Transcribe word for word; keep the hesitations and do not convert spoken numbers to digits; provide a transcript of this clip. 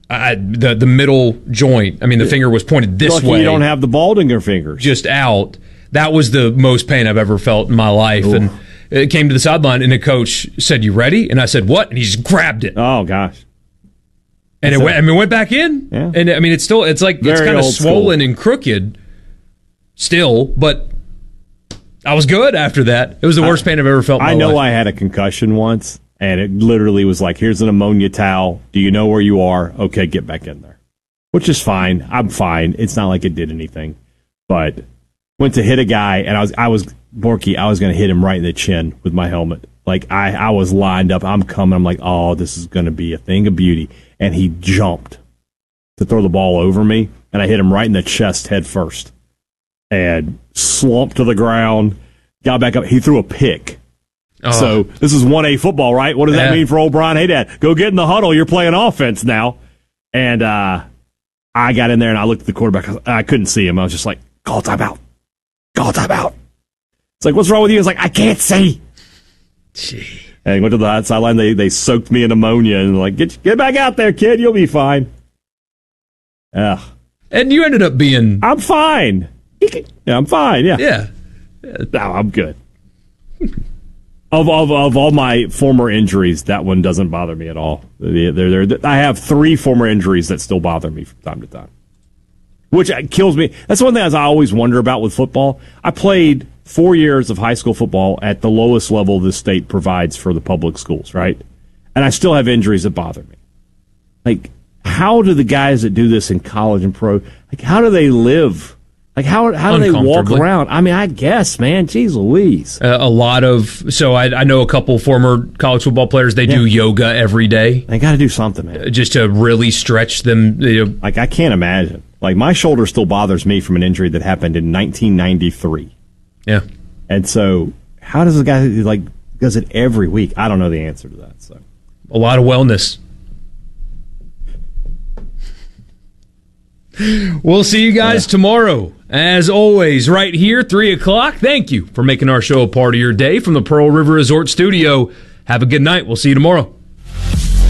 I, the the middle joint. I mean, the yeah. finger was pointed this Lucky way. You don't have the Baldinger fingers. Just out. That was the most pain I've ever felt in my life. Ooh. And it came to the sideline, and the coach said, "You ready?" And I said, "What?" And he just grabbed it. Oh gosh. And it went, I mean, it went back in. Yeah. And I mean, it's still, it's like, Very it's kind of swollen school. and crooked still, but I was good after that. It was the worst I, pain I've ever felt in my I know life. I had a concussion once, and it literally was like, here's an ammonia towel. Do you know where you are? Okay, get back in there. Which is fine. I'm fine. It's not like it did anything. But went to hit a guy, and I was, I was, Borky, I was going to hit him right in the chin with my helmet. Like, I, I was lined up. I'm coming. I'm like, oh, this is going to be a thing of beauty. And he jumped to throw the ball over me, and I hit him right in the chest head first. And slumped to the ground, got back up. He threw a pick. Oh. So this is one A football, right? What does yeah. that mean for old Brian? Hey, Dad, go get in the huddle. You're playing offense now. And uh, I got in there, and I looked at the quarterback. I couldn't see him. I was just like, call timeout. Call timeout. It's like, what's wrong with you? It's like, I can't see. Gee. And went to the sideline. They they soaked me in ammonia and like get get back out there, kid. You'll be fine. Yeah. And you ended up being. I'm fine. Yeah, I'm fine. Yeah. Yeah. No, I'm good. of of of all my former injuries, that one doesn't bother me at all. They're, they're, they're, I have three former injuries that still bother me from time to time, which kills me. That's one thing I always wonder about with football. I played four years of high school football at the lowest level the state provides for the public schools, right? And I still have injuries that bother me. Like, how do the guys that do this in college and pro, like, how do they live? Like, how how do they walk around? I mean, I guess, man, geez Louise. Uh, a lot of, so I, I know a couple former college football players, they yeah. do yoga every day. They got to do something, man. Just to really stretch them. You know. Like, I can't imagine. Like, my shoulder still bothers me from an injury that happened in nineteen ninety-three. Yeah. And so, how does a guy, like, does it every week? I don't know the answer to that. So, a lot of wellness. We'll see you guys yeah. tomorrow. As always, right here, three o'clock. Thank you for making our show a part of your day from the Pearl River Resort Studio. Have a good night. We'll see you tomorrow.